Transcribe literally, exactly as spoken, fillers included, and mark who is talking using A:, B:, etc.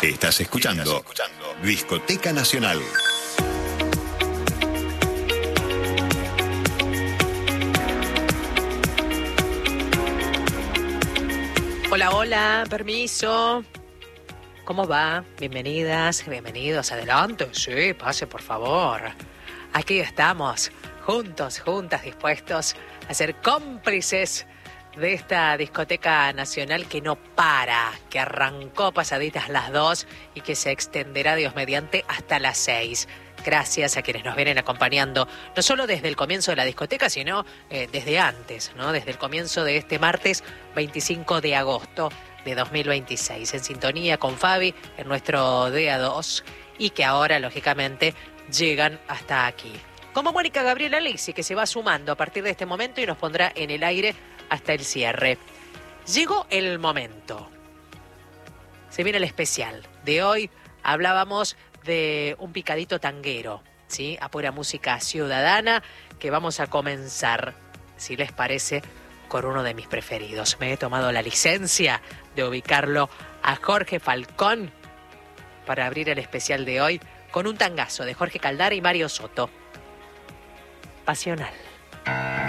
A: Estás escuchando Discoteca Nacional.
B: Hola, hola, permiso. ¿Cómo va? Bienvenidas, bienvenidos. Adelante, sí, pase por favor. Aquí estamos, juntos, juntas, dispuestos a ser cómplices de esta discoteca nacional que no para, que arrancó pasaditas las dos y que se extenderá, Dios mediante, hasta las seis. Gracias a quienes nos vienen acompañando, no solo desde el comienzo de la discoteca, sino eh, desde antes, ¿no? Desde el comienzo de este martes veinticinco de agosto de dos mil veintiséis, en sintonía con Fabi en nuestro D A dos, y que ahora, lógicamente, llegan hasta aquí. Como Mónica Gabriela Lisi, que se va sumando a partir de este momento y nos pondrá en el aire hasta el cierre. Llegó el momento. Se viene el especial. De hoy hablábamos de un picadito tanguero, ¿sí? A pura música ciudadana, que vamos a comenzar, si les parece, con uno de mis preferidos. Me he tomado la licencia de ubicarlo a Jorge Falcón para abrir el especial de hoy con un tangazo de Jorge Caldara y Mario Soto. Pasional.